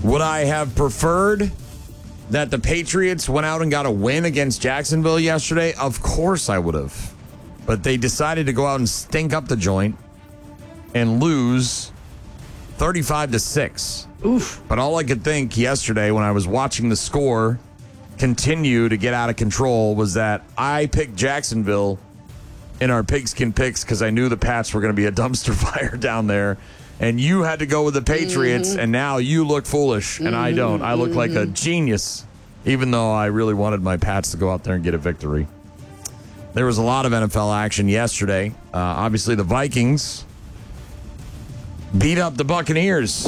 Would I have preferred that the Patriots went out and got a win against Jacksonville yesterday? Of course I would have. But they decided to go out and stink up the joint and lose 35-6. Oof. But all I could think yesterday when I was watching the score continue to get out of control was that I picked Jacksonville in our pigskin picks because I knew the Pats were going to be a dumpster fire down there. And you had to go with the Patriots, and now you look foolish, and I don't. I look like a genius, even though I really wanted my Pats to go out there and get a victory. There was a lot of NFL action yesterday. Obviously, the Vikings beat up the Buccaneers.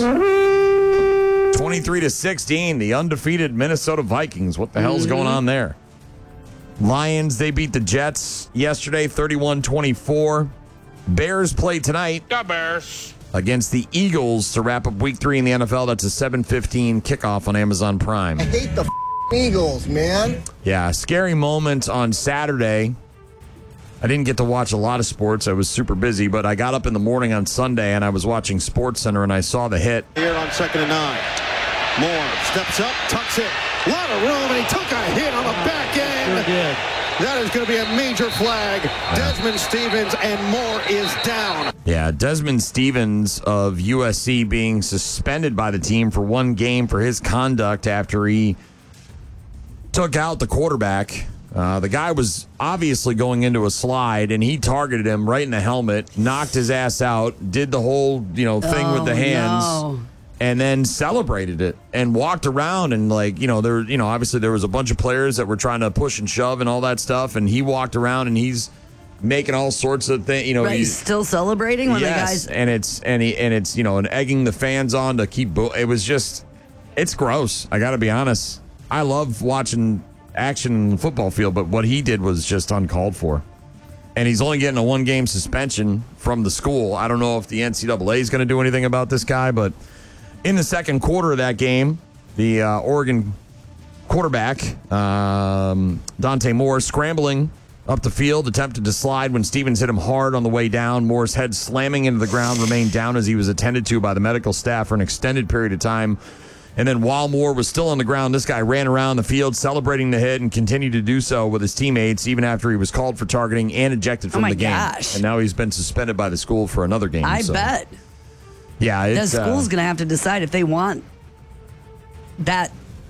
23-16, the undefeated Minnesota Vikings. What the hell's going on there? Lions, they beat the Jets yesterday, 31-24. Bears play tonight. The Bears. Against the Eagles to wrap up Week 3 in the NFL. That's a 7:15 kickoff on Amazon Prime. I hate the Eagles, man. Yeah, scary moment on Saturday. I didn't get to watch a lot of sports. I was super busy, but I got up in the morning on Sunday and I was watching SportsCenter and I saw the hit. Here on 2nd and 9. Moore steps up, tucks it. A lot of room, and he took a hit on the back end. Sure did. That is going to be a major flag. Desmond Stevens, and Moore is down. Yeah, Desmond Stevens of USC being suspended by the team for one game for his conduct after he took out the quarterback. The guy was obviously going into a slide, and he targeted him right in the helmet, knocked his ass out, did the whole thing with the hands. No. And then celebrated it and walked around and obviously there was a bunch of players that were trying to push and shove and all that stuff. And he walked around and he's making all sorts of things. Right, he's still celebrating when the guys. And it's and egging the fans on to keep. It was just, it's gross. I got to be honest. I love watching action in the football field, but what he did was just uncalled for. And he's only getting a 1-game suspension from the school. I don't know if the NCAA is going to do anything about this guy, but. In the second quarter of that game, the Oregon quarterback, Dante Moore, scrambling up the field, attempted to slide when Stevens hit him hard on the way down. Moore's head slamming into the ground remained down as he was attended to by the medical staff for an extended period of time. And then while Moore was still on the ground, this guy ran around the field celebrating the hit and continued to do so with his teammates even after he was called for targeting and ejected from the game. Gosh. And now he's been suspended by the school for another game. I bet. Yeah, The school's going to have to decide if they want that.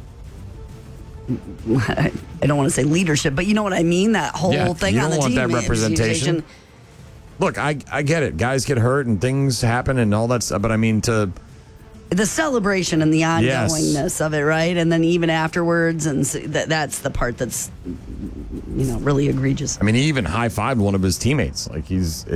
I don't want to say leadership, but you know what I mean? That whole thing you on don't the want team. that representation. Look, I get it. Guys get hurt and things happen and all that stuff, but I mean to... The celebration and the ongoingness of it, right? And then even afterwards, and that's the part that's, really egregious. I mean, he even high-fived one of his teammates. Like,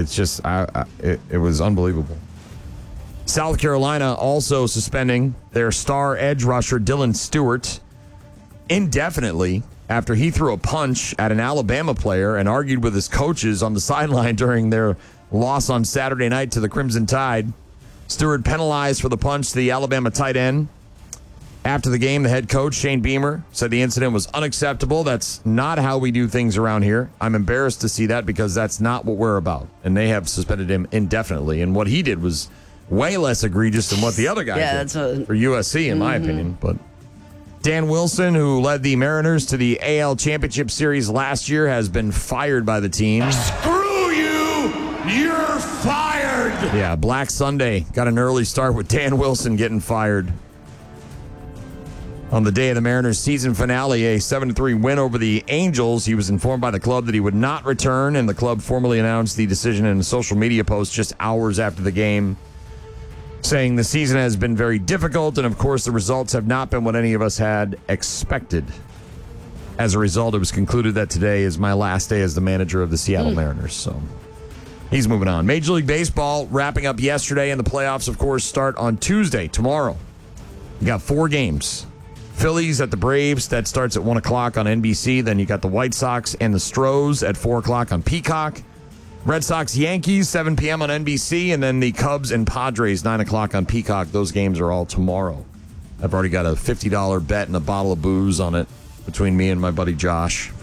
it was unbelievable. South Carolina also suspending their star edge rusher Dylan Stewart indefinitely after he threw a punch at an Alabama player and argued with his coaches on the sideline during their loss on Saturday night to the Crimson Tide. Stewart penalized for the punch to the Alabama tight end. After the game, the head coach, Shane Beamer, said the incident was unacceptable. That's not how we do things around here. I'm embarrassed to see that because that's not what we're about. And they have suspended him indefinitely. And what he did was way less egregious than what the other guy did for USC, in my opinion. But Dan Wilson, who led the Mariners to the AL Championship Series last year, has been fired by the team. Screw you! You're fired! Yeah, Black Sunday got an early start with Dan Wilson getting fired. On the day of the Mariners' season finale, a 7-3 win over the Angels, he was informed by the club that he would not return, and the club formally announced the decision in a social media post just hours after the game, saying the season has been very difficult, and of course the results have not been what any of us had expected. As a result, it was concluded that today is my last day as the manager of the Seattle Mariners, so he's moving on. Major League Baseball wrapping up yesterday, and the playoffs, of course, start on Tuesday, tomorrow. You got 4 games. Phillies at the Braves, that starts at 1 o'clock on NBC. Then you got the White Sox and the Stros at 4 o'clock on Peacock. Red Sox, Yankees, 7 p.m. on NBC. And then the Cubs and Padres, 9 o'clock on Peacock. Those games are all tomorrow. I've already got a $50 bet and a bottle of booze on it between me and my buddy Josh.